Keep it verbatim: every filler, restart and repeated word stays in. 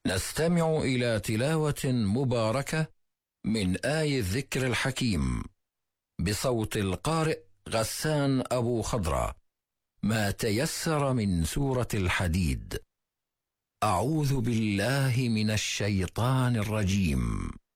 نستمع إلى تلاوة مباركة من آي الذكر الحكيم بصوت القارئ غسان أبو خضرة، ما تيسر من سورة الحديد. أعوذ بالله من الشيطان الرجيم.